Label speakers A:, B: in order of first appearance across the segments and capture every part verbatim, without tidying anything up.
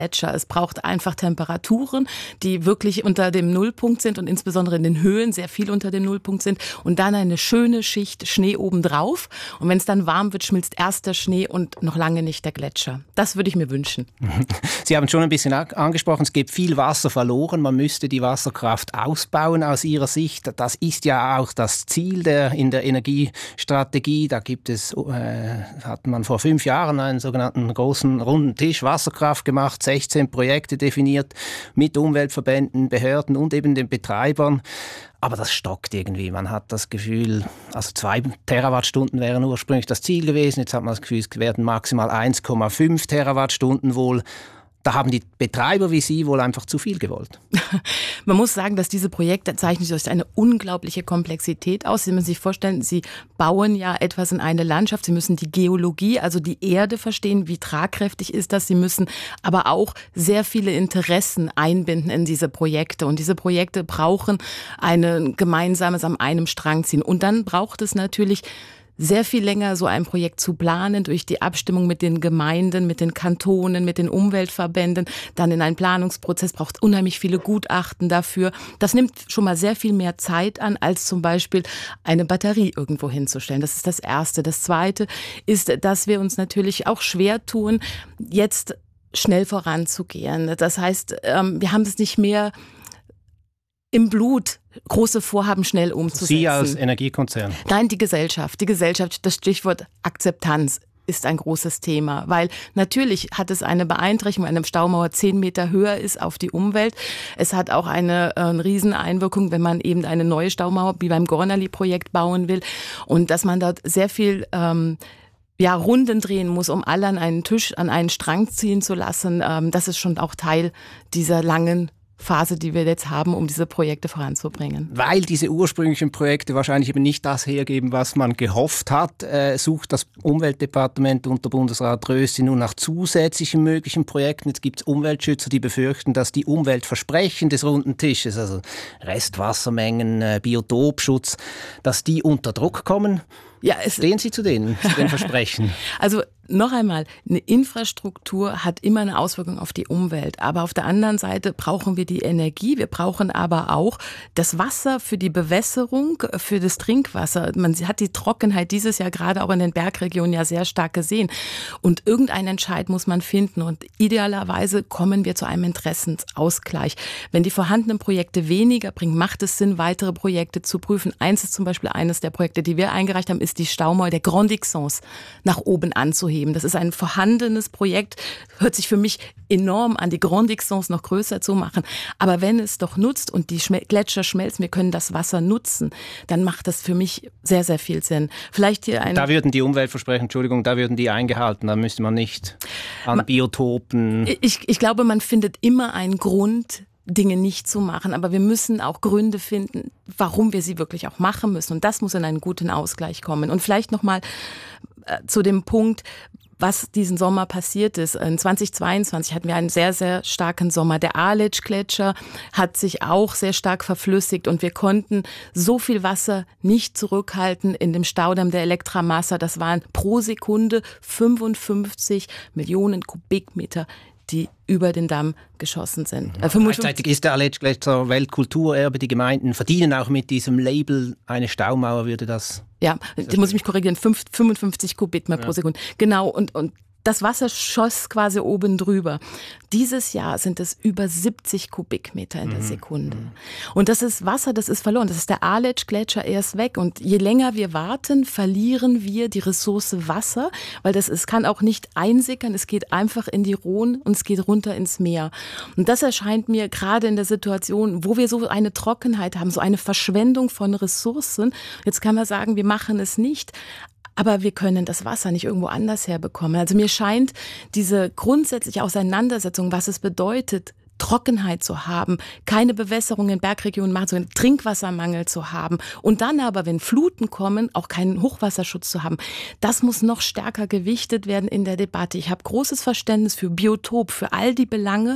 A: Gletscher. Es braucht einfach Temperaturen, die wirklich unter dem Nullpunkt sind und insbesondere in den Höhen sehr viel unter dem Nullpunkt sind und dann eine schöne Schicht Schnee obendrauf. Und wenn es dann warm wird, schmilzt erst der Schnee und noch lange nicht der Gletscher. Das würde ich mir wünschen.
B: Sie haben schon ein bisschen angesprochen, es geht viel Wasser verloren. Man müsste die Wasserkraft ausbauen aus Ihrer Sicht. Das ist ja auch das Ziel der, in der Energiestrategie. Da gibt es, äh, hat man vor fünf Jahren einen sogenannten großen runden Tisch Wasserkraft gemacht, sechzehn Projekte definiert mit Umweltverbänden, Behörden und eben den Betreibern. Aber das stockt irgendwie. Man hat das Gefühl, also zwei Terawattstunden wären ursprünglich das Ziel gewesen. Jetzt hat man das Gefühl, es werden maximal eins Komma fünf Terawattstunden wohl. Da haben die Betreiber wie Sie wohl einfach zu viel gewollt.
A: Man muss sagen, dass diese Projekte zeichnen sich durch eine unglaubliche Komplexität aus. Sie müssen sich vorstellen, Sie bauen ja etwas in eine Landschaft. Sie müssen die Geologie, also die Erde verstehen, wie tragkräftig ist das. Sie müssen aber auch sehr viele Interessen einbinden in diese Projekte. Und diese Projekte brauchen ein gemeinsames am einem Strang ziehen. Und dann braucht es natürlich sehr viel länger, so ein Projekt zu planen, durch die Abstimmung mit den Gemeinden, mit den Kantonen, mit den Umweltverbänden, dann in einen Planungsprozess, braucht unheimlich viele Gutachten dafür. Das nimmt schon mal sehr viel mehr Zeit an, als zum Beispiel eine Batterie irgendwo hinzustellen. Das ist das Erste. Das Zweite ist, dass wir uns natürlich auch schwer tun, jetzt schnell voranzugehen. Das heißt, wir haben es nicht mehr im Blut, große Vorhaben schnell umzusetzen.
B: Sie als Energiekonzern?
A: Nein, die Gesellschaft. Die Gesellschaft, das Stichwort Akzeptanz ist ein großes Thema, weil natürlich hat es eine Beeinträchtigung, eine Staumauer zehn Meter höher ist auf die Umwelt. Es hat auch eine äh, Rieseneinwirkung, wenn man eben eine neue Staumauer wie beim Gornali-Projekt bauen will und dass man dort sehr viel ähm, ja, Runden drehen muss, um alle an einen Tisch, an einen Strang ziehen zu lassen. Ähm, das ist schon auch Teil dieser langen Phase, die wir jetzt haben, um diese Projekte voranzubringen.
B: Weil diese ursprünglichen Projekte wahrscheinlich eben nicht das hergeben, was man gehofft hat, äh, sucht das Umweltdepartement unter Bundesrat Rösti nun nach zusätzlichen möglichen Projekten. Jetzt gibt es Umweltschützer, die befürchten, dass die Umweltversprechen des runden Tisches, also Restwassermengen, äh, Biotopschutz, dass die unter Druck kommen. Ja, es Stehen Sie zu denen, zu den Versprechen?
A: Also noch einmal, eine Infrastruktur hat immer eine Auswirkung auf die Umwelt. Aber auf der anderen Seite brauchen wir die Energie. Wir brauchen aber auch das Wasser für die Bewässerung, für das Trinkwasser. Man hat die Trockenheit dieses Jahr gerade auch in den Bergregionen ja sehr stark gesehen. Und irgendeinen Entscheid muss man finden. Und idealerweise kommen wir zu einem Interessensausgleich. Wenn die vorhandenen Projekte weniger bringen, macht es Sinn, weitere Projekte zu prüfen. Eins ist zum Beispiel eines der Projekte, die wir eingereicht haben, ist die Staumauer der Grand Dixence nach oben anzuheben. Das ist ein vorhandenes Projekt, hört sich für mich enorm an, die Grand Dixence noch größer zu machen. Aber wenn es doch nutzt und die Schmel- Gletscher schmelzen, wir können das Wasser nutzen, dann macht das für mich sehr, sehr viel Sinn. Vielleicht hier ein
B: Da würden die Umweltversprechen, Entschuldigung, da würden die eingehalten, da müsste man nicht an Biotopen...
A: Ich, ich glaube, man findet immer einen Grund, Dinge nicht zu machen, aber wir müssen auch Gründe finden, warum wir sie wirklich auch machen müssen. Und das muss in einen guten Ausgleich kommen. Und vielleicht nochmal äh, zu dem Punkt, was diesen Sommer passiert ist. In zweitausendzweiundzwanzig hatten wir einen sehr, sehr starken Sommer. Der Aletsch-Gletscher hat sich auch sehr stark verflüssigt und wir konnten so viel Wasser nicht zurückhalten in dem Staudamm der Elektra Massa. Das waren pro Sekunde fünfundfünfzig Millionen Kubikmeter, die über den Damm geschossen sind.
B: Ja, gleichzeitig ist der Aletsch-Gletscher Weltkulturerbe. Die Gemeinden verdienen auch mit diesem Label. Eine Staumauer würde das...
A: Ja, da muss ich mich korrigieren, fünfundfünfzig Kubikmeter ja. pro Sekunde. Genau, und, und das Wasser schoss quasi oben drüber. Dieses Jahr sind es über siebzig Kubikmeter in der mhm. Sekunde. Und das ist Wasser, das ist verloren. Das ist der Aletsch-Gletscher, er ist weg. Und je länger wir warten, verlieren wir die Ressource Wasser, weil das es kann auch nicht einsickern. Es geht einfach in die Rhone und es geht runter ins Meer. Und das erscheint mir gerade in der Situation, wo wir so eine Trockenheit haben, so eine Verschwendung von Ressourcen. Jetzt kann man sagen, wir machen es nicht. Aber wir können das Wasser nicht irgendwo anders herbekommen. Also mir scheint diese grundsätzliche Auseinandersetzung, was es bedeutet, Trockenheit zu haben, keine Bewässerung in Bergregionen machen, sondern Trinkwassermangel zu haben und dann aber, wenn Fluten kommen, auch keinen Hochwasserschutz zu haben. Das muss noch stärker gewichtet werden in der Debatte. Ich habe großes Verständnis für Biotop, für all die Belange.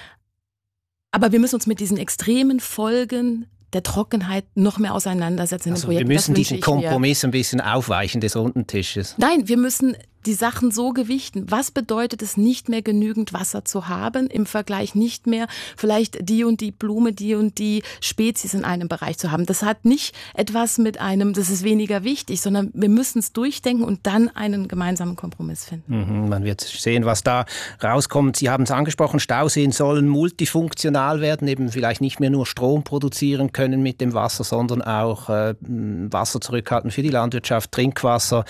A: Aber wir müssen uns mit diesen extremen Folgen der Trockenheit noch mehr auseinandersetzen in
B: also
A: dem Projekt.
B: Wir müssen diesen
A: mir.
B: Kompromiss ein bisschen aufweichen des runden Tisches.
A: Nein, wir müssen die Sachen so gewichten. Was bedeutet es, nicht mehr genügend Wasser zu haben, im Vergleich nicht mehr vielleicht die und die Blume, die und die Spezies in einem Bereich zu haben. Das hat nicht etwas mit einem, das ist weniger wichtig, sondern wir müssen es durchdenken und dann einen gemeinsamen Kompromiss finden.
B: Mhm, man wird sehen, was da rauskommt. Sie haben es angesprochen, Stauseen sollen multifunktional werden, eben vielleicht nicht mehr nur Strom produzieren können mit dem Wasser, sondern auch äh, Wasser zurückhalten für die Landwirtschaft, Trinkwasser.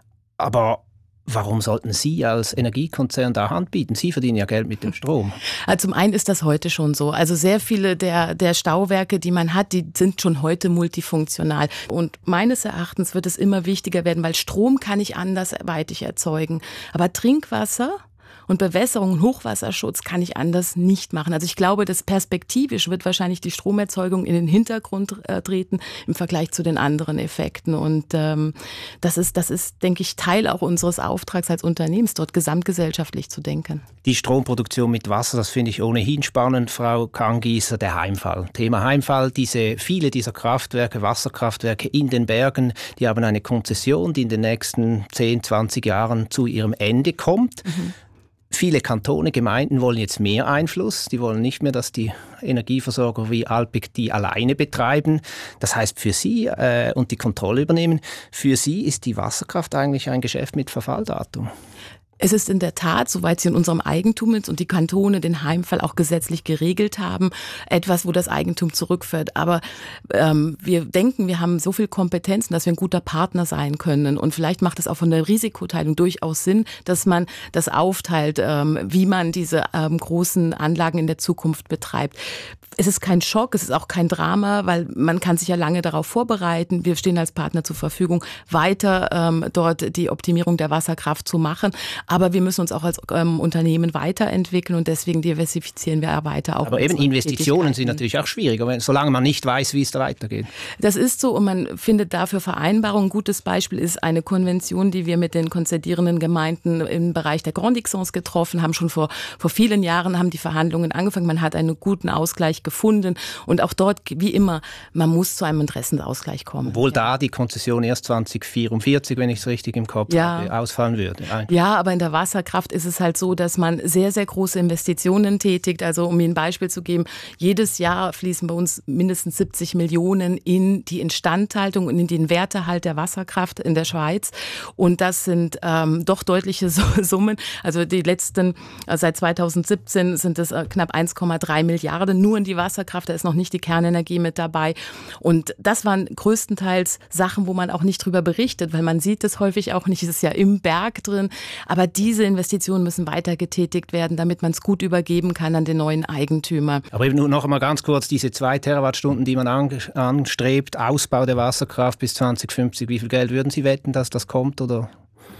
B: Aber warum sollten Sie als Energiekonzern da Hand bieten? Sie verdienen ja Geld mit dem Strom.
A: Also zum einen ist das heute schon so. Also sehr viele der, der Stauwerke, die man hat, die sind schon heute multifunktional. Und meines Erachtens wird es immer wichtiger werden, weil Strom kann ich andersweitig erzeugen. Aber Trinkwasser und Bewässerung und Hochwasserschutz kann ich anders nicht machen. Also ich glaube, dass perspektivisch wird wahrscheinlich die Stromerzeugung in den Hintergrund äh, treten im Vergleich zu den anderen Effekten. Und ähm, das ist, das ist, denke ich, Teil auch unseres Auftrags als Unternehmens, dort gesamtgesellschaftlich zu denken.
B: Die Stromproduktion mit Wasser, das finde ich ohnehin spannend, Frau Kangießer, der Heimfall. Thema Heimfall, diese, viele dieser Kraftwerke, Wasserkraftwerke in den Bergen, die haben eine Konzession, die in den nächsten zehn, zwanzig Jahren zu ihrem Ende kommt. Mhm. Viele Kantone, Gemeinden wollen jetzt mehr Einfluss. Die wollen nicht mehr, dass die Energieversorger wie Alpiq die alleine betreiben. Das heißt für Sie äh, und die Kontrolle übernehmen. Für Sie ist die Wasserkraft eigentlich ein Geschäft mit Verfalldatum.
A: Es ist in der Tat, soweit sie in unserem Eigentum ist und die Kantone den Heimfall auch gesetzlich geregelt haben, etwas, wo das Eigentum zurückfällt. Aber ähm, wir denken, wir haben so viel Kompetenzen, dass wir ein guter Partner sein können. Und vielleicht macht es auch von der Risikoteilung durchaus Sinn, dass man das aufteilt, ähm, wie man diese ähm, großen Anlagen in der Zukunft betreibt. Es ist kein Schock, es ist auch kein Drama, weil man kann sich ja lange darauf vorbereiten. Wir stehen als Partner zur Verfügung, weiter ähm, dort die Optimierung der Wasserkraft zu machen. Aber wir müssen uns auch als ähm, Unternehmen weiterentwickeln und deswegen diversifizieren wir weiter auch.
B: Aber eben Investitionen sind natürlich auch schwieriger, solange man nicht weiß, wie es da weitergeht.
A: Das ist so und man findet dafür Vereinbarungen. Ein gutes Beispiel ist eine Konvention, die wir mit den konzedierenden Gemeinden im Bereich der Grand Dixence getroffen haben. Schon vor, vor vielen Jahren haben die Verhandlungen angefangen. Man hat einen guten Ausgleich gefunden und auch dort, wie immer, man muss zu einem Interessensausgleich kommen.
B: Obwohl
A: ja.
B: da die Konzession erst zwanzig vierundvierzig, wenn ich es richtig im Kopf
A: ja.
B: habe, ausfallen würde.
A: Ja, aber in der Wasserkraft ist es halt so, dass man sehr, sehr große Investitionen tätigt. Also um Ihnen ein Beispiel zu geben, jedes Jahr fließen bei uns mindestens siebzig Millionen in die Instandhaltung und in den Werterhalt der Wasserkraft in der Schweiz. Und das sind ähm, doch deutliche Summen. Also die letzten, also seit zweitausendsiebzehn sind es äh, knapp eins Komma drei Milliarden nur in die Wasserkraft. Da ist noch nicht die Kernenergie mit dabei. Und das waren größtenteils Sachen, wo man auch nicht drüber berichtet, weil man sieht es häufig auch nicht. Es ist ja im Berg drin. Aber diese Investitionen müssen weiter getätigt werden, damit man es gut übergeben kann an den neuen Eigentümer.
B: Aber eben nur noch einmal ganz kurz, diese zwei Terawattstunden, die man anstrebt, Ausbau der Wasserkraft bis zwanzig fünfzig, wie viel Geld würden Sie wetten, dass das kommt? Oder?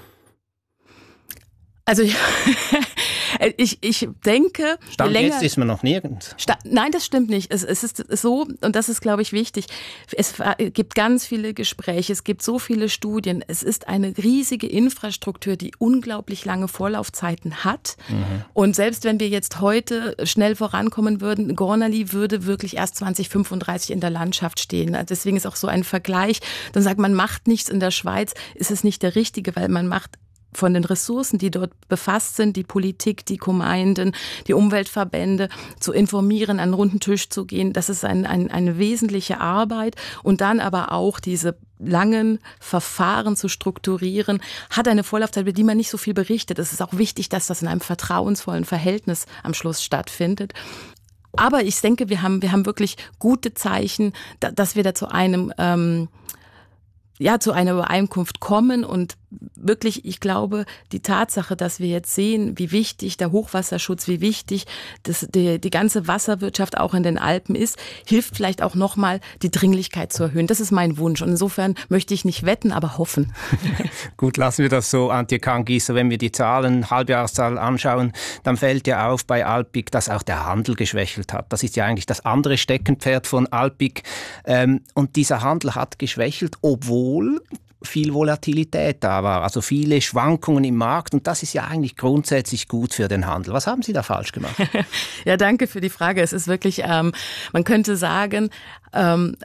A: Also ich, ich denke...
B: Stand länger, jetzt ist man noch nirgends.
A: Sta- Nein, das stimmt nicht. Es, es ist so, und das ist, glaube ich, wichtig, es gibt ganz viele Gespräche, es gibt so viele Studien. Es ist eine riesige Infrastruktur, die unglaublich lange Vorlaufzeiten hat. Mhm. Und selbst wenn wir jetzt heute schnell vorankommen würden, Gornali würde wirklich erst zwanzig fünfunddreißig in der Landschaft stehen. Deswegen ist auch so ein Vergleich. Dann sagt man, macht nichts in der Schweiz, ist es nicht der richtige, weil man macht von den Ressourcen, die dort befasst sind, die Politik, die Gemeinden, die Umweltverbände, zu informieren, an einen runden Tisch zu gehen. Das ist ein, ein, eine wesentliche Arbeit. Und dann aber auch diese langen Verfahren zu strukturieren, hat eine Vorlaufzeit, über die man nicht so viel berichtet. Es ist auch wichtig, dass das in einem vertrauensvollen Verhältnis am Schluss stattfindet. Aber ich denke, wir haben, wir haben wirklich gute Zeichen, dass wir da zu einem, ähm, ja, zu einer Übereinkunft kommen und wirklich, ich glaube, die Tatsache, dass wir jetzt sehen, wie wichtig der Hochwasserschutz, wie wichtig das, die, die ganze Wasserwirtschaft auch in den Alpen ist, hilft vielleicht auch nochmal, die Dringlichkeit zu erhöhen. Das ist mein Wunsch. Und insofern möchte ich nicht wetten, aber hoffen.
B: Gut, lassen wir das so, Antje Kangießer. Wenn wir die Zahlen, Halbjahreszahlen anschauen, dann fällt ja auf bei Alpiq, dass auch der Handel geschwächelt hat. Das ist ja eigentlich das andere Steckenpferd von Alpiq. Ähm, und dieser Handel hat geschwächelt, obwohl viel Volatilität da war, also viele Schwankungen im Markt und das ist ja eigentlich grundsätzlich gut für den Handel. Was haben Sie da falsch gemacht?
A: Ja, danke für die Frage. Es ist wirklich, ähm, man könnte sagen, ähm,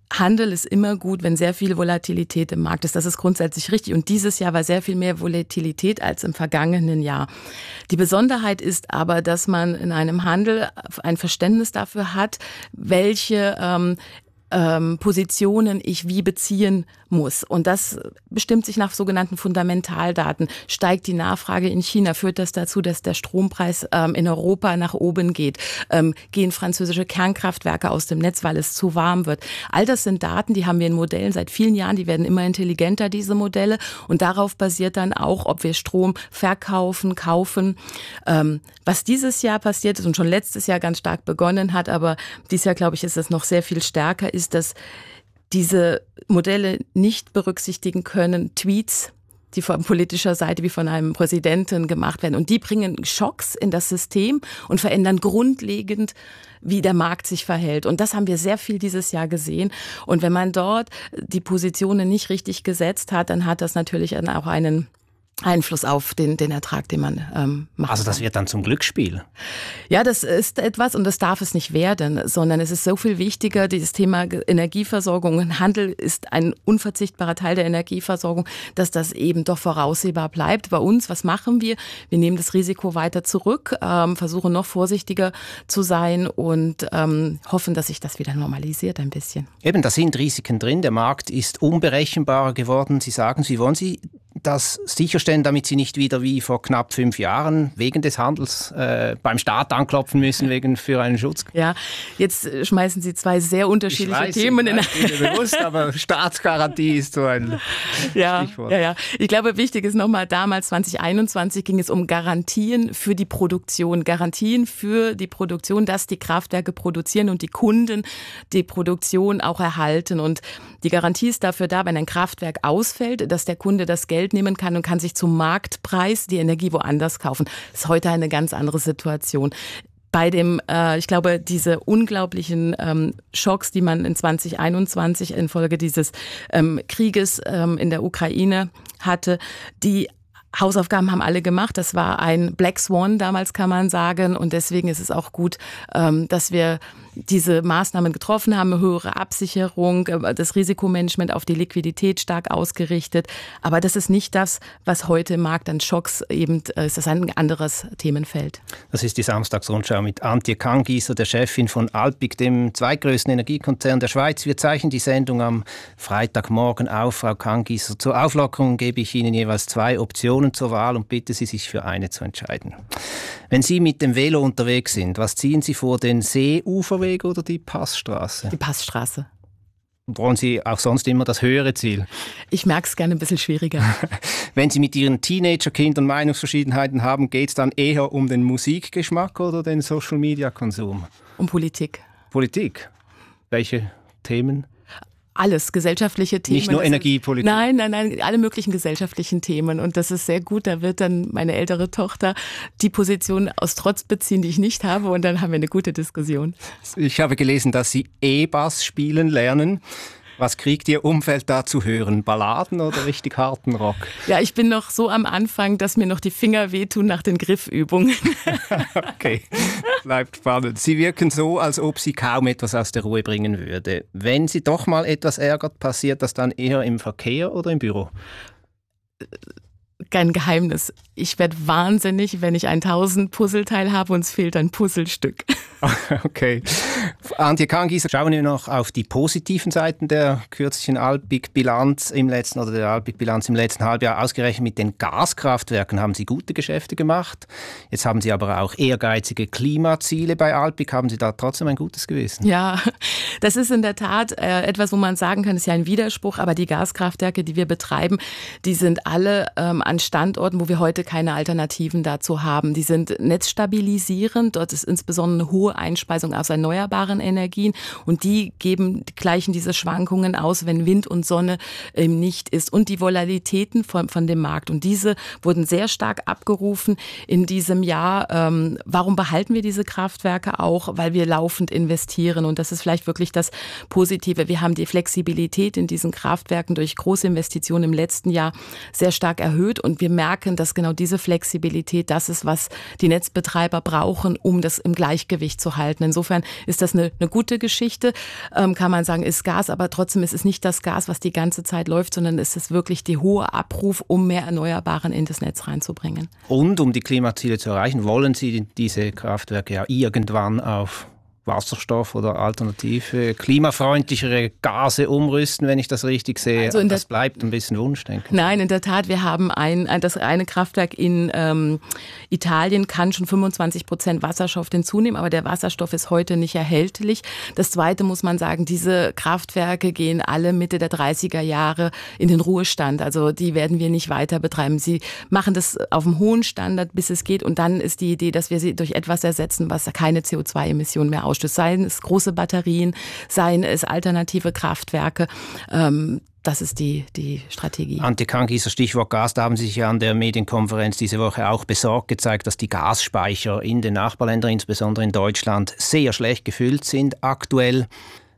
A: Handel ist immer gut, wenn sehr viel Volatilität im Markt ist. Das ist grundsätzlich richtig. Und dieses Jahr war sehr viel mehr Volatilität als im vergangenen Jahr. Die Besonderheit ist aber, dass man in einem Handel ein Verständnis dafür hat, welche ähm, ähm, Positionen ich wie beziehen muss. Und das bestimmt sich nach sogenannten Fundamentaldaten. Steigt die Nachfrage in China, führt das dazu, dass der Strompreis ähm, in Europa nach oben geht? Ähm, gehen französische Kernkraftwerke aus dem Netz, weil es zu warm wird? All das sind Daten, die haben wir in Modellen seit vielen Jahren. Die werden immer intelligenter, diese Modelle. Und darauf basiert dann auch, ob wir Strom verkaufen, kaufen. Ähm, was dieses Jahr passiert ist und schon letztes Jahr ganz stark begonnen hat, aber dieses Jahr, glaube ich, ist es noch sehr viel stärker, ist, dass diese Modelle nicht berücksichtigen können, Tweets, die von politischer Seite wie von einem Präsidenten gemacht werden. Und die bringen Schocks in das System und verändern grundlegend, wie der Markt sich verhält. Und das haben wir sehr viel dieses Jahr gesehen. Und wenn man dort die Positionen nicht richtig gesetzt hat, dann hat das natürlich dann auch einen Einfluss auf den, den Ertrag, den man ähm, macht.
B: Also das wird dann zum Glücksspiel?
A: Ja, das ist etwas und das darf es nicht werden, sondern es ist so viel wichtiger, dieses Thema Energieversorgung und Handel ist ein unverzichtbarer Teil der Energieversorgung, dass das eben doch voraussehbar bleibt. Bei uns, was machen wir? Wir nehmen das Risiko weiter zurück, ähm, versuchen noch vorsichtiger zu sein und ähm, hoffen, dass sich das wieder normalisiert ein bisschen.
B: Eben, da sind Risiken drin. Der Markt ist unberechenbarer geworden. Sie sagen, wie wollen Sie das sicherstellen, damit Sie nicht wieder wie vor knapp fünf Jahren wegen des Handels äh, beim Staat anklopfen müssen wegen für einen Schutz?
A: Ja, jetzt schmeißen Sie zwei sehr unterschiedliche
B: ich weiß,
A: Themen
B: ich
A: in.
B: Ich bin mir bewusst, aber Staatsgarantie ist so ein
A: ja,
B: Stichwort.
A: Ja, ja. Ich glaube, wichtig ist nochmal, damals zwanzig einundzwanzig ging es um Garantien für die Produktion, Garantien für die Produktion, dass die Kraftwerke produzieren und die Kunden die Produktion auch erhalten. Und die Garantie ist dafür da, wenn ein Kraftwerk ausfällt, dass der Kunde das Geld nehmen kann und kann sich zum Marktpreis die Energie woanders kaufen. Das ist heute eine ganz andere Situation. Bei dem, äh, ich glaube, diese unglaublichen ähm, Schocks, die man in zwanzig einundzwanzig infolge dieses ähm, Krieges ähm, in der Ukraine hatte, die Hausaufgaben haben alle gemacht. Das war ein Black Swan damals, kann man sagen. Und deswegen ist es auch gut, ähm, dass wir diese Maßnahmen getroffen haben, höhere Absicherung, das Risikomanagement auf die Liquidität stark ausgerichtet. Aber das ist nicht das, was heute im Markt an Schocks eben ist. Das ist ein anderes Themenfeld.
B: Das ist die Samstagsrundschau mit Antje Kangießer, der Chefin von Alpiq, dem zweitgrößten Energiekonzern der Schweiz. Wir zeichnen die Sendung am Freitagmorgen auf. Frau Kangießer, zur Auflockerung gebe ich Ihnen jeweils zwei Optionen zur Wahl und bitte Sie, sich für eine zu entscheiden. Wenn Sie mit dem Velo unterwegs sind, was ziehen Sie vor, den Seeuferweg oder die Passstraße?
A: Die Passstraße.
B: Wollen Sie auch sonst immer das höhere Ziel?
A: Ich merke es gerne ein bisschen schwieriger.
B: Wenn Sie mit Ihren Teenager-Kindern Meinungsverschiedenheiten haben, geht es dann eher um den Musikgeschmack oder den Social-Media-Konsum?
A: Um Politik.
B: Politik? Welche Themen?
A: Alles, gesellschaftliche Themen.
B: Nicht nur
A: das
B: Energiepolitik?
A: Ist, nein, nein, nein, alle möglichen gesellschaftlichen Themen. Und das ist sehr gut. Da wird dann meine ältere Tochter die Position aus Trotz beziehen, die ich nicht habe. Und dann haben wir eine gute Diskussion.
B: Ich habe gelesen, dass Sie E-Bass spielen lernen. Was kriegt Ihr Umfeld da zu hören? Balladen oder richtig harten Rock?
A: Ja, ich bin noch so am Anfang, dass mir noch die Finger wehtun nach den Griffübungen.
B: Okay, bleibt spannend. Sie wirken so, als ob Sie kaum etwas aus der Ruhe bringen würde. Wenn Sie doch mal etwas ärgert, passiert das dann eher im Verkehr oder im Büro? Kein
A: Geheimnis. Ich werde wahnsinnig, wenn ich ein tausend Puzzleteil habe und es fehlt ein Puzzlestück.
B: Okay. Antje Kangießer, schauen wir noch auf die positiven Seiten der kürzlichen Alpiq-Bilanz im letzten oder der Alpiq-Bilanz im letzten Halbjahr. Ausgerechnet mit den Gaskraftwerken haben Sie gute Geschäfte gemacht. Jetzt haben Sie aber auch ehrgeizige Klimaziele bei Alpiq. Haben Sie da trotzdem ein gutes Gewissen?
A: Ja, das ist in der Tat äh, etwas, wo man sagen kann, ist ja ein Widerspruch. Aber die Gaskraftwerke, die wir betreiben, die sind alle ähm, an Standorten, wo wir heute keine Alternativen dazu haben. Die sind netzstabilisierend. Dort ist insbesondere eine hohe Einspeisung aus erneuerbaren Energien und die geben, gleichen diese Schwankungen aus, wenn Wind und Sonne ähm, nicht ist und die Volatilitäten von, von dem Markt. Und diese wurden sehr stark abgerufen in diesem Jahr. Ähm, warum behalten wir diese Kraftwerke auch? Weil wir laufend investieren und das ist vielleicht wirklich das Positive. Wir haben die Flexibilität in diesen Kraftwerken durch große Investitionen im letzten Jahr sehr stark erhöht und wir merken, dass genau diese Flexibilität das ist, was die Netzbetreiber brauchen, um das im Gleichgewicht zu halten. Insofern ist das eine, eine gute Geschichte, ähm, kann man sagen, ist Gas, aber trotzdem ist es nicht das Gas, was die ganze Zeit läuft, sondern es ist wirklich die hohe Abruf, um mehr Erneuerbaren in das Netz reinzubringen.
B: Und um die Klimaziele zu erreichen, wollen Sie diese Kraftwerke ja irgendwann auf Wasserstoff oder alternative, klimafreundlichere Gase umrüsten, wenn ich das richtig sehe. Also das bleibt ein bisschen Wunschdenken.
A: Nein, in der Tat, wir haben ein, ein das eine Kraftwerk in ähm, Italien kann schon fünfundzwanzig Prozent Wasserstoff hinzunehmen, aber der Wasserstoff ist heute nicht erhältlich. Das Zweite muss man sagen, diese Kraftwerke gehen alle Mitte der dreißiger Jahre in den Ruhestand. Also die werden wir nicht weiter betreiben. Sie machen das auf einem hohen Standard, bis es geht. Und dann ist die Idee, dass wir sie durch etwas ersetzen, was keine C O zwei Emissionen mehr ausstößt. Seien es große Batterien, seien es alternative Kraftwerke. Ähm, das ist die, die Strategie.
B: Antje Kankisser, Stichwort Gas, da haben Sie sich ja an der Medienkonferenz diese Woche auch besorgt gezeigt, dass die Gasspeicher in den Nachbarländern, insbesondere in Deutschland, sehr schlecht gefüllt sind aktuell.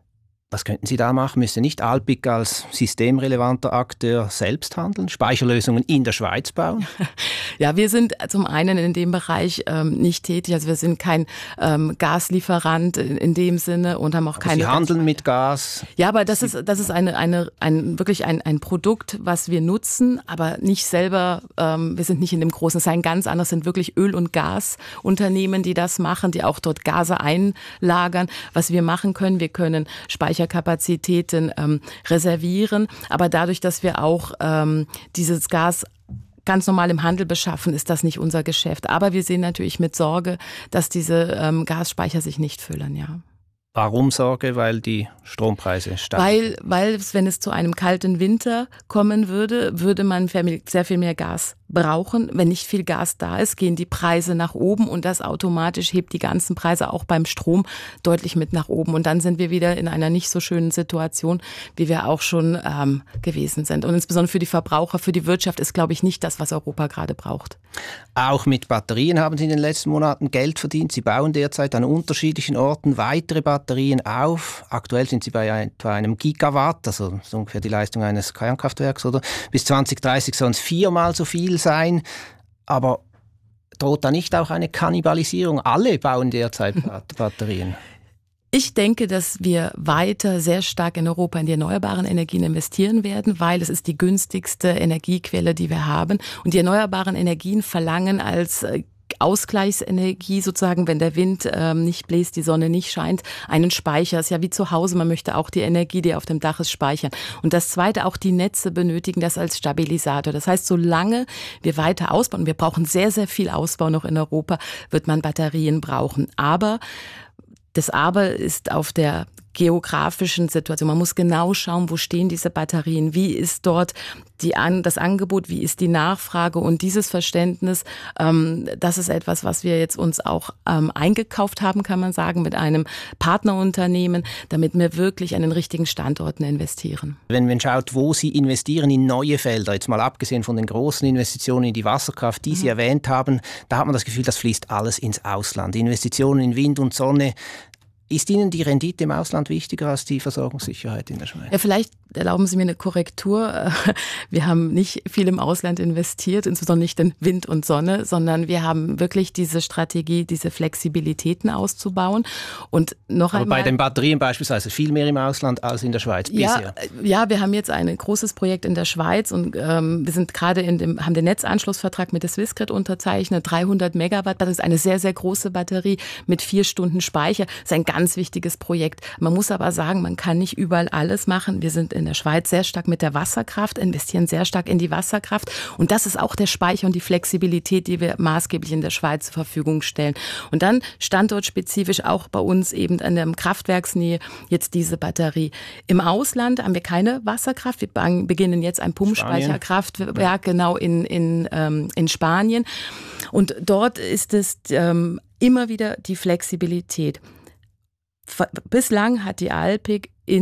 B: Was könnten Sie da machen? Müsste nicht Alpiq als systemrelevanter Akteur selbst handeln, Speicherlösungen in der Schweiz bauen?
A: Ja, wir sind zum einen in dem Bereich ähm, nicht tätig. Also wir sind kein ähm, Gaslieferant in, in dem Sinne und haben auch keine.
B: Sie handeln mit Gas?
A: Ja, aber das ist das ist eine eine ein wirklich ein ein Produkt, was wir nutzen, aber nicht selber. Ähm, wir sind nicht in dem großen. Es ist ein ganz anderes. Sind wirklich Öl- und Gasunternehmen, die das machen, die auch dort Gase einlagern. Was wir machen können, wir können Speicher Kapazitäten ähm, reservieren, aber dadurch, dass wir auch ähm, dieses Gas ganz normal im Handel beschaffen, ist das nicht unser Geschäft. Aber wir sehen natürlich mit Sorge, dass diese ähm, Gasspeicher sich nicht füllen, ja.
B: Warum Sorge? Weil die Strompreise steigen?
A: Weil, weil wenn es zu einem kalten Winter kommen würde, würde man sehr viel mehr Gas brauchen. Wenn nicht viel Gas da ist, gehen die Preise nach oben und das automatisch hebt die ganzen Preise auch beim Strom deutlich mit nach oben. Und dann sind wir wieder in einer nicht so schönen Situation, wie wir auch schon ähm, gewesen sind. Und insbesondere für die Verbraucher, für die Wirtschaft ist, glaube ich, nicht das, was Europa gerade braucht.
B: Auch mit Batterien haben Sie in den letzten Monaten Geld verdient. Sie bauen derzeit an unterschiedlichen Orten weitere Batterien auf. Aktuell sind Sie bei etwa einem Gigawatt, also so ungefähr die Leistung eines Kernkraftwerks, oder? Bis zwanzig dreißig sollen es viermal so viel sein. Aber droht da nicht auch eine Kannibalisierung? Alle bauen derzeit Batterien.
A: Ich denke, dass wir weiter sehr stark in Europa in die erneuerbaren Energien investieren werden, weil es ist die günstigste Energiequelle, die wir haben. Und die erneuerbaren Energien verlangen als Ausgleichsenergie sozusagen, wenn der Wind ähm, nicht bläst, die Sonne nicht scheint, einen Speicher. Ist ja wie zu Hause, man möchte auch die Energie, die auf dem Dach ist, speichern. Und das Zweite, auch die Netze benötigen das als Stabilisator. Das heißt, solange wir weiter ausbauen, wir brauchen sehr, sehr viel Ausbau noch in Europa, wird man Batterien brauchen. Aber das Aber ist auf der geografischen Situation. Man muss genau schauen, wo stehen diese Batterien, wie ist dort die An- das Angebot, wie ist die Nachfrage und dieses Verständnis, ähm, das ist etwas, was wir jetzt uns auch ähm, eingekauft haben, kann man sagen, mit einem Partnerunternehmen, damit wir wirklich an den richtigen Standorten investieren.
B: Wenn man schaut, wo Sie investieren in neue Felder, jetzt mal abgesehen von den großen Investitionen in die Wasserkraft, die Sie mhm. erwähnt haben, da hat man das Gefühl, das fließt alles ins Ausland. Investitionen in Wind und Sonne. Ist Ihnen die Rendite im Ausland wichtiger als die Versorgungssicherheit in der Schweiz?
A: Ja, vielleicht erlauben Sie mir eine Korrektur. Wir haben nicht viel im Ausland investiert, insbesondere nicht in Wind und Sonne, sondern wir haben wirklich diese Strategie, diese Flexibilitäten auszubauen. Und noch
B: Aber
A: einmal,
B: bei den Batterien beispielsweise viel mehr im Ausland als in der Schweiz bisher.
A: Ja, ja, wir haben jetzt ein großes Projekt in der Schweiz und ähm, wir sind gerade in dem, haben den Netzanschlussvertrag mit der Swissgrid unterzeichnet, dreihundert Megawatt. Das ist eine sehr, sehr große Batterie mit vier Stunden Speicher. Das ist ein ganz wichtiges Projekt. Man muss aber sagen, man kann nicht überall alles machen. Wir sind in der Schweiz sehr stark mit der Wasserkraft, investieren sehr stark in die Wasserkraft. Und das ist auch der Speicher und die Flexibilität, die wir maßgeblich in der Schweiz zur Verfügung stellen. Und dann standortspezifisch auch bei uns eben an der Kraftwerksnähe jetzt diese Batterie. Im Ausland haben wir keine Wasserkraft. Wir beginnen jetzt ein Pumpspeicherkraftwerk ja. genau in, in, ähm, in Spanien. Und dort ist es ähm, immer wieder die Flexibilität. Bislang hat die Alpiq in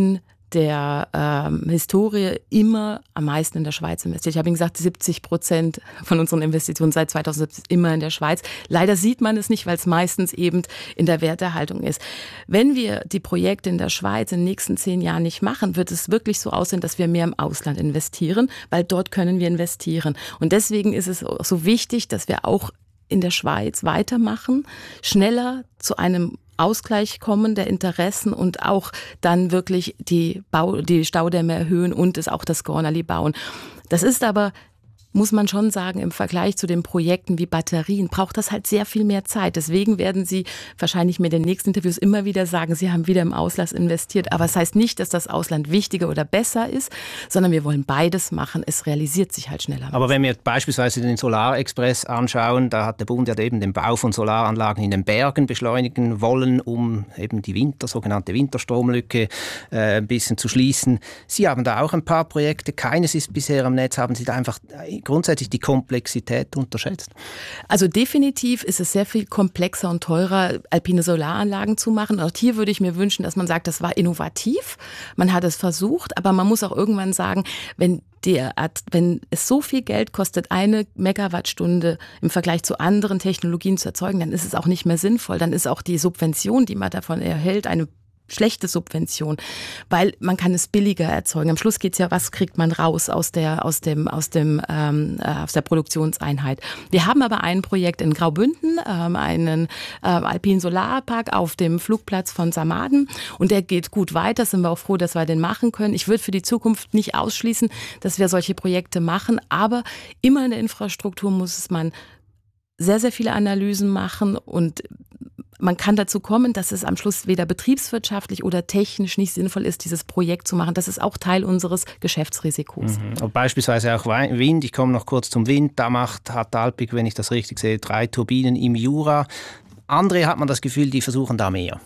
A: der ähm, Historie immer am meisten in der Schweiz investiert. Ich habe Ihnen gesagt, siebzig Prozent von unseren Investitionen seit zweitausendsiebzehn immer in der Schweiz. Leider sieht man es nicht, weil es meistens eben in der Werterhaltung ist. Wenn wir die Projekte in der Schweiz in den nächsten zehn Jahren nicht machen, wird es wirklich so aussehen, dass wir mehr im Ausland investieren, weil dort können wir investieren. Und deswegen ist es so wichtig, dass wir auch in der Schweiz weitermachen, schneller zu einem Ausgleich kommen der Interessen und auch dann wirklich die, Bau, die Staudämme erhöhen und es auch das Gornerli bauen. Das ist aber, muss man schon sagen, im Vergleich zu den Projekten wie Batterien braucht das halt sehr viel mehr Zeit. Deswegen werden Sie wahrscheinlich mir in den nächsten Interviews immer wieder sagen, Sie haben wieder im Ausland investiert. Aber es das heißt nicht, dass das Ausland wichtiger oder besser ist, sondern wir wollen beides machen. Es realisiert sich halt schneller.
B: Aber wenn wir beispielsweise den Solarexpress anschauen, da hat der Bund ja eben den Bau von Solaranlagen in den Bergen beschleunigen wollen, um eben die Winter, sogenannte Winterstromlücke äh, ein bisschen zu schließen. Sie haben da auch ein paar Projekte. Keines ist bisher am Netz. Haben Sie da einfach grundsätzlich die Komplexität unterschätzt?
A: Also definitiv ist es sehr viel komplexer und teurer, alpine Solaranlagen zu machen. Auch hier würde ich mir wünschen, dass man sagt, das war innovativ, man hat es versucht, aber man muss auch irgendwann sagen, wenn der, wenn es so viel Geld kostet, eine Megawattstunde im Vergleich zu anderen Technologien zu erzeugen, dann ist es auch nicht mehr sinnvoll. Dann ist auch die Subvention, die man davon erhält, eine schlechte Subvention, weil man kann es billiger erzeugen. Am Schluss geht's ja, was kriegt man raus aus der aus dem aus dem ähm, aus der Produktionseinheit. Wir haben aber ein Projekt in Graubünden, ähm, einen äh, alpinen Solarpark auf dem Flugplatz von Samaden und der geht gut weiter. Sind wir auch froh, dass wir den machen können. Ich würde für die Zukunft nicht ausschließen, dass wir solche Projekte machen, aber immer in der Infrastruktur muss es man sehr sehr viele Analysen machen und man kann dazu kommen, dass es am Schluss weder betriebswirtschaftlich oder technisch nicht sinnvoll ist, dieses Projekt zu machen. Das ist auch Teil unseres Geschäftsrisikos.
B: Mhm. Und beispielsweise auch Wind. Ich komme noch kurz zum Wind. Da macht Hatalpig, wenn ich das richtig sehe, drei Turbinen im Jura. Andere hat man das Gefühl, die versuchen da mehr.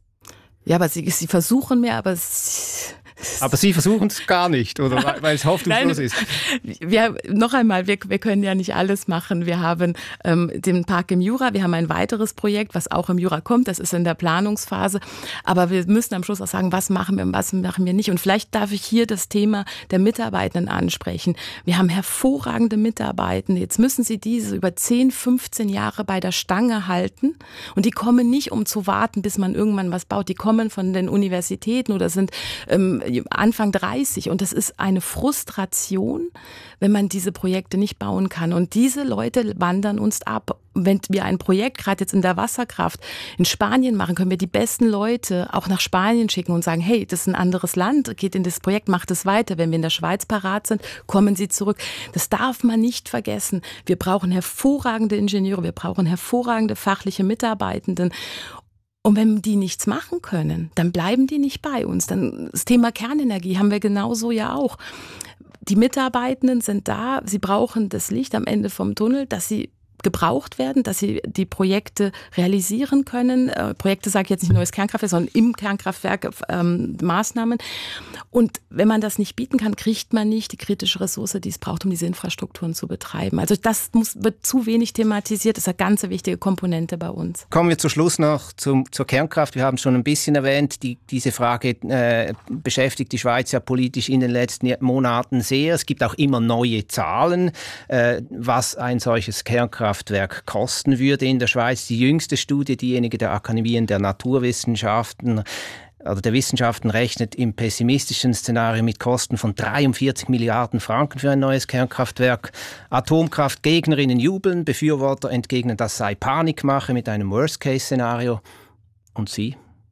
A: Ja, aber sie, sie versuchen mehr, aber es
B: Aber Sie versuchen es gar nicht, oder? Weil es hoffnungslos ist.
A: Wir, noch einmal, wir, wir können ja nicht alles machen. Wir haben ähm, den Park im Jura, wir haben ein weiteres Projekt, was auch im Jura kommt, das ist in der Planungsphase. Aber wir müssen am Schluss auch sagen, was machen wir und was machen wir nicht. Und vielleicht darf ich hier das Thema der Mitarbeitenden ansprechen. Wir haben hervorragende Mitarbeitende. Jetzt müssen Sie diese über zehn, fünfzehn Jahre bei der Stange halten. Und die kommen nicht, um zu warten, bis man irgendwann was baut. Die kommen von den Universitäten oder sind ähm, Anfang dreißig und das ist eine Frustration, wenn man diese Projekte nicht bauen kann. Und diese Leute wandern uns ab. Wenn wir ein Projekt, gerade jetzt in der Wasserkraft, in Spanien machen, können wir die besten Leute auch nach Spanien schicken und sagen, hey, das ist ein anderes Land, geht in das Projekt, macht es weiter. Wenn wir in der Schweiz parat sind, kommen sie zurück. Das darf man nicht vergessen. Wir brauchen hervorragende Ingenieure, wir brauchen hervorragende fachliche Mitarbeitenden. Und wenn die nichts machen können, dann bleiben die nicht bei uns. Dann das Thema Kernenergie haben wir genauso ja auch. Die Mitarbeitenden sind da, sie brauchen das Licht am Ende vom Tunnel, dass sie gebraucht werden, dass sie die Projekte realisieren können. Äh, Projekte sage ich jetzt nicht neues Kernkraftwerk, sondern im Kernkraftwerk ähm, Maßnahmen. Und wenn man das nicht bieten kann, kriegt man nicht die kritische Ressource, die es braucht, um diese Infrastrukturen zu betreiben. Also das muss, wird zu wenig thematisiert. Das ist eine ganz wichtige Komponente bei uns.
B: Kommen wir zum Schluss noch zum, zur Kernkraft. Wir haben es schon ein bisschen erwähnt. Die, diese Frage äh, beschäftigt die Schweiz ja politisch in den letzten Monaten sehr. Es gibt auch immer neue Zahlen, äh, was ein solches Kernkraftwerk Kraftwerk kosten würde in der Schweiz. Die jüngste Studie, diejenige der Akademien der Naturwissenschaften oder der Wissenschaften, rechnet im pessimistischen Szenario mit Kosten von dreiundvierzig Milliarden Franken für ein neues Kernkraftwerk. Atomkraftgegnerinnen jubeln, Befürworter entgegnen, das sei Panikmache mit einem Worst-Case-Szenario. Und Sie?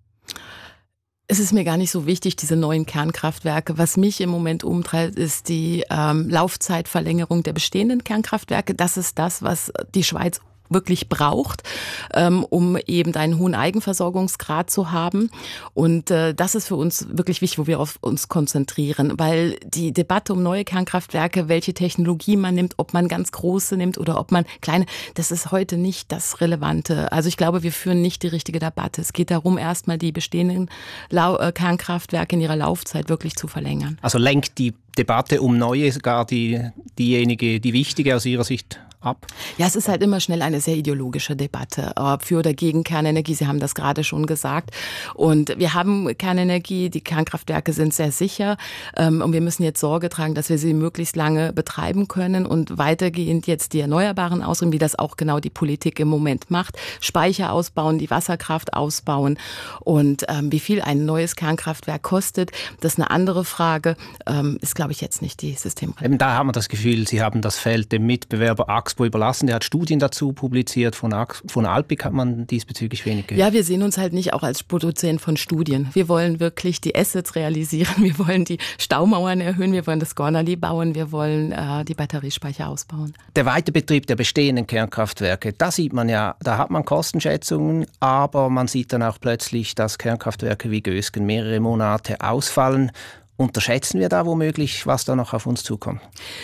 A: Es ist mir gar nicht so wichtig, diese neuen Kernkraftwerke. Was mich im Moment umtreibt, ist die ähm, Laufzeitverlängerung der bestehenden Kernkraftwerke. Das ist das, was die Schweiz wirklich braucht, ähm, um eben einen hohen Eigenversorgungsgrad zu haben. Und äh, das ist für uns wirklich wichtig, wo wir auf uns konzentrieren, weil die Debatte um neue Kernkraftwerke, welche Technologie man nimmt, ob man ganz große nimmt oder ob man kleine, das ist heute nicht das Relevante. Also ich glaube, wir führen nicht die richtige Debatte. Es geht darum, erstmal die bestehenden Lau- äh, Kernkraftwerke in ihrer Laufzeit wirklich zu verlängern.
B: Also lenkt die Debatte um neue sogar die, diejenige, die wichtige aus Ihrer Sicht ab?
A: Ja, es ist halt immer schnell eine sehr ideologische Debatte, ob für oder gegen Kernenergie. Sie haben das gerade schon gesagt. Und wir haben Kernenergie, die Kernkraftwerke sind sehr sicher. Und wir müssen jetzt Sorge tragen, dass wir sie möglichst lange betreiben können und weitergehend jetzt die Erneuerbaren ausbringen, wie das auch genau die Politik im Moment macht. Speicher ausbauen, die Wasserkraft ausbauen. Und ähm, wie viel ein neues Kernkraftwerk kostet, das ist eine andere Frage, ähm, ist, glaube ich, jetzt nicht die Systemrelevante.
B: Eben da haben wir das Gefühl, Sie haben das Feld dem Mitbewerber Axpo überlassen. Der hat Studien dazu publiziert. Von, Ax- von Alpiq hat man diesbezüglich wenig gehört.
A: Ja, wir sehen uns halt nicht auch als Produzent von Studien. Wir wollen wirklich die Assets realisieren. Wir wollen die Staumauern erhöhen. Wir wollen das Gornerli bauen. Wir wollen äh, die Batteriespeicher ausbauen.
B: Der Weiterbetrieb der bestehenden Kernkraftwerke, da sieht man ja, da hat man Kostenschätzungen, aber man sieht dann auch plötzlich, dass Kernkraftwerke wie Gösgen mehrere Monate ausfallen. Unterschätzen wir da womöglich, was da noch auf uns zukommt?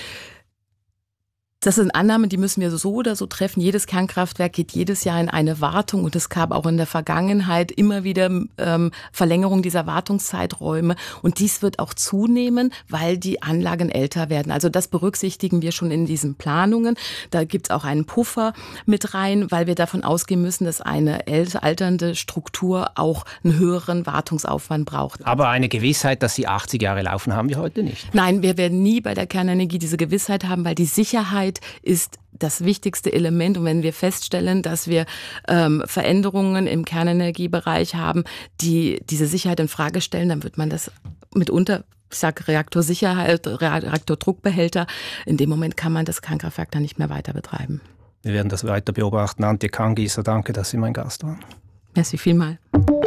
A: Das sind Annahmen, die müssen wir so oder so treffen. Jedes Kernkraftwerk geht jedes Jahr in eine Wartung und es gab auch in der Vergangenheit immer wieder ähm, Verlängerung dieser Wartungszeiträume und dies wird auch zunehmen, weil die Anlagen älter werden. Also das berücksichtigen wir schon in diesen Planungen. Da gibt es auch einen Puffer mit rein, weil wir davon ausgehen müssen, dass eine alternde Struktur auch einen höheren Wartungsaufwand braucht.
B: Aber eine Gewissheit, dass sie achtzig Jahre laufen, haben wir heute nicht.
A: Nein, wir werden nie bei der Kernenergie diese Gewissheit haben, weil die Sicherheit ist das wichtigste Element. Und wenn wir feststellen, dass wir ähm, Veränderungen im Kernenergiebereich haben, die diese Sicherheit in Frage stellen, dann wird man das mitunter, ich sage Reaktorsicherheit, Reaktordruckbehälter, in dem Moment kann man das Kernkraftwerk dann nicht mehr weiter betreiben.
B: Wir werden das weiter beobachten. Antje Kangieser, danke, dass Sie mein Gast waren.
A: Merci vielmals.